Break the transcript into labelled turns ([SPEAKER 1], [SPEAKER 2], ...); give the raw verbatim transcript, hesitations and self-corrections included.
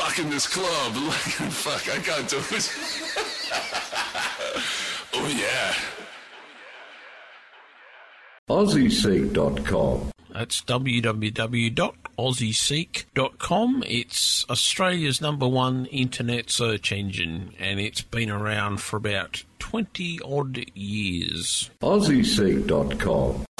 [SPEAKER 1] fucking this club. Like, fuck, I can't do it. Oh, yeah.
[SPEAKER 2] Aussie Seek dot com.
[SPEAKER 3] That's w w w dot aussie seek dot com. It's Australia's number one internet search engine, and it's been around for about twenty odd years.
[SPEAKER 2] Aussie Seek dot com.